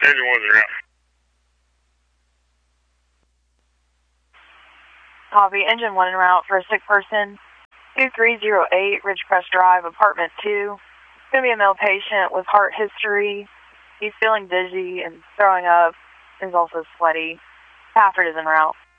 Engine 1's en route. Copy. Engine 1 en route for a sick person. 2308 Ridgecrest Drive, apartment 2. It's going to be a male patient with heart history. He's feeling dizzy and throwing up. He's also sweaty. Pafford is en route.